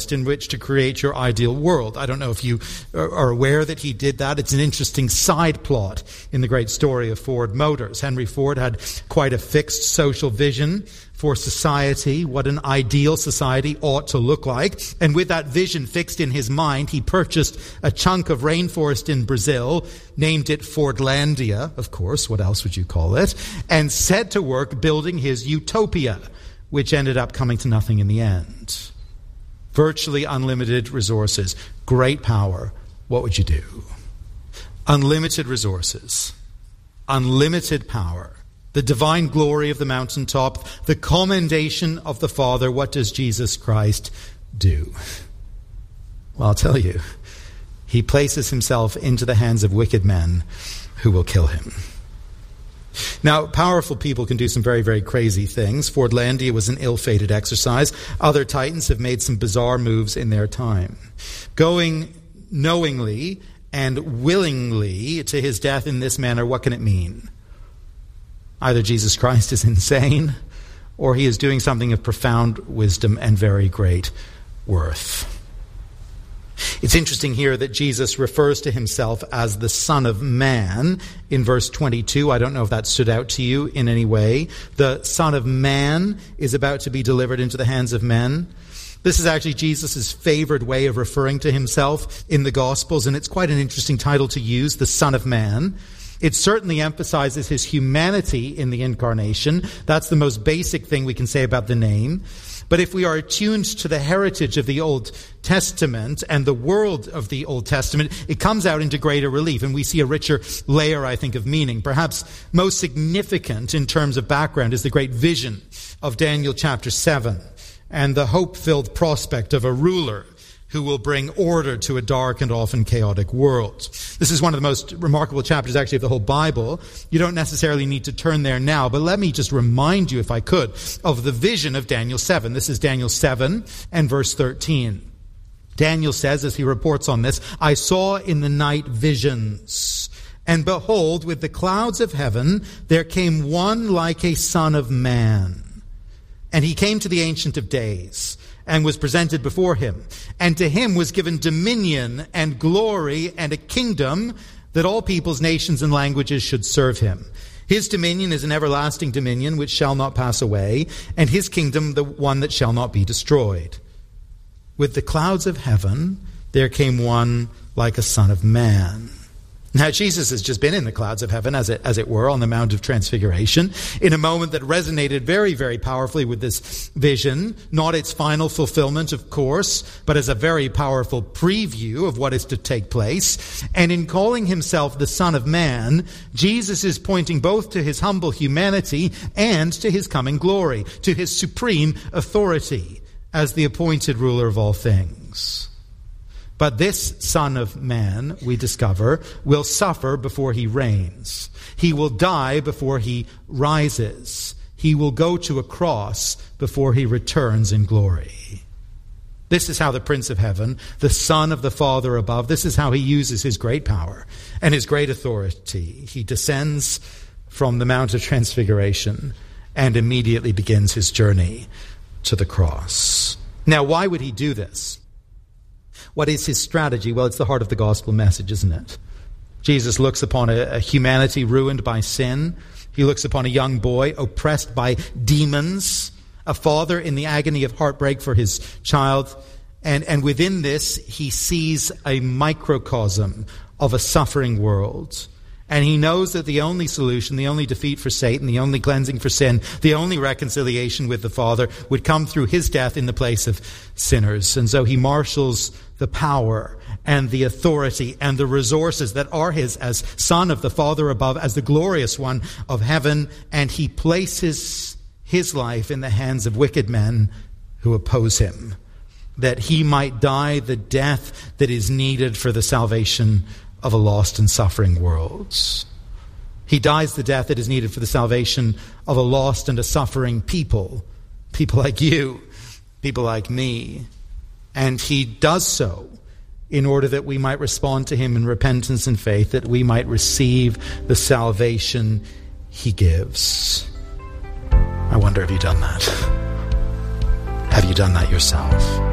rainforest in which to create your ideal world. I don't know if you are aware that he did that. It's an interesting side plot in the great story of Ford Motors. Henry Ford had quite a fixed social vision for society, what an ideal society ought to look like. And with that vision fixed in his mind, he purchased a chunk of rainforest in Brazil, named it Fordlandia, of course, what else would you call it, and set to work building his utopia, which ended up coming to nothing in the end. Virtually unlimited resources, great power. What would you do? Unlimited resources, unlimited power, the divine glory of the mountaintop, the commendation of the Father. What does Jesus Christ do? Well, I'll tell you. He places himself into the hands of wicked men who will kill him. Now, powerful people can do some very, very crazy things. Fordlandia was an ill-fated exercise. Other titans have made some bizarre moves in their time. Going knowingly and willingly to his death in this manner, what can it mean? Either Jesus Christ is insane, or he is doing something of profound wisdom and very great worth. It's interesting here that Jesus refers to himself as the Son of Man in verse 22. I don't know if that stood out to you in any way. The Son of Man is about to be delivered into the hands of men. This is actually Jesus' favored way of referring to himself in the Gospels, and it's quite an interesting title to use, the Son of Man. It certainly emphasizes his humanity in the incarnation. That's the most basic thing we can say about the name. But if we are attuned to the heritage of the Old Testament and the world of the Old Testament, it comes out into greater relief, and we see a richer layer, I think, of meaning. Perhaps most significant in terms of background is the great vision of Daniel chapter 7 and the hope-filled prospect of a ruler who will bring order to a dark and often chaotic world. This is one of the most remarkable chapters, actually, of the whole Bible. You don't necessarily need to turn there now, but let me just remind you, if I could, of the vision of Daniel 7. This is Daniel 7 and verse 13. Daniel says, as he reports on this, I saw in the night visions, and behold, with the clouds of heaven, there came one like a son of man. And he came to the Ancient of Days, and was presented before him. And to him was given dominion and glory and a kingdom that all peoples, nations, and languages should serve him. His dominion is an everlasting dominion which shall not pass away, and his kingdom the one that shall not be destroyed. With the clouds of heaven there came one like a son of man. Now, Jesus has just been in the clouds of heaven, as it were, on the Mount of Transfiguration, in a moment that resonated very, very powerfully with this vision. Not its final fulfillment, of course, but as a very powerful preview of what is to take place. And in calling himself the Son of Man, Jesus is pointing both to his humble humanity and to his coming glory, to his supreme authority as the appointed ruler of all things. But this Son of Man, we discover, will suffer before he reigns. He will die before he rises. He will go to a cross before he returns in glory. This is how the Prince of Heaven, the Son of the Father above, this is how he uses his great power and his great authority. He descends from the Mount of Transfiguration and immediately begins his journey to the cross. Now, why would he do this? What is his strategy? Well, it's the heart of the gospel message, isn't it? Jesus looks upon a humanity ruined by sin. He looks upon a young boy oppressed by demons, a father in the agony of heartbreak for his child. And within this, he sees a microcosm of a suffering world. And he knows that the only solution, the only defeat for Satan, the only cleansing for sin, the only reconciliation with the Father would come through his death in the place of sinners. And so he marshals the power and the authority and the resources that are his as Son of the Father above, as the glorious one of heaven, and he places his life in the hands of wicked men who oppose him, that he might die the death that is needed for the salvation of a lost and suffering world. He dies the death that is needed for the salvation of a lost and a suffering people like you, people like me. And he does so in order that we might respond to him in repentance and faith, that we might receive the salvation he gives. I wonder, have you done that? Have you done that yourself?